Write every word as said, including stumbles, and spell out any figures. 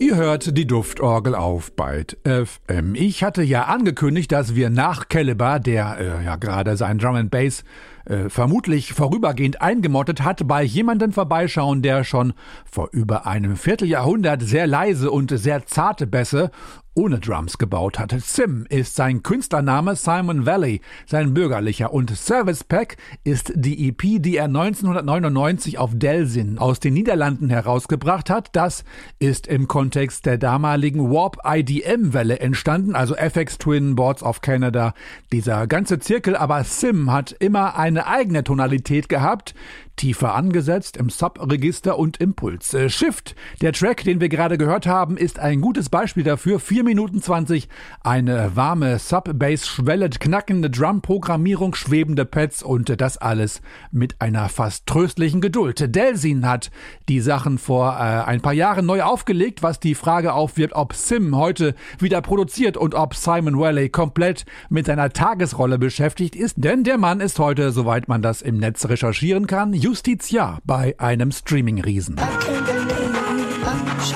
Ihr hört die Duftorgel auf Byte F M. Ich hatte ja angekündigt, dass wir nach Caliber, der äh, ja gerade sein Drum and Bass äh, vermutlich vorübergehend eingemottet hat, bei jemandem vorbeischauen, der schon vor über einem Vierteljahrhundert sehr leise und sehr zarte Bässe ohne Drums gebaut hat. Sim ist sein Künstlername, Simon Valley sein bürgerlicher, und Service Pack ist die E P, die er neunzehnhundertneunundneunzig auf Delsin aus den Niederlanden herausgebracht hat. Das ist im Kontext der damaligen Warp I D M-Welle entstanden, also F X Twin, Boards of Canada, dieser ganze Zirkel. Aber Sim hat immer eine eigene Tonalität gehabt, tiefer angesetzt im Sub-Register und Impuls. Äh, Shift, der Track, den wir gerade gehört haben, ist ein gutes Beispiel dafür. vier Minuten zwanzig, eine warme Sub-Bass-Schwelle, knackende Drum-Programmierung, schwebende Pads und äh, das alles mit einer fast tröstlichen Geduld. Delsin hat die Sachen vor äh, ein paar Jahren neu aufgelegt, was die Frage aufwirft, ob Sim heute wieder produziert und ob Simon Valley komplett mit seiner Tagesrolle beschäftigt ist. Denn der Mann ist heute, soweit man das im Netz recherchieren kann, Justiziar bei einem Streaming-Riesen.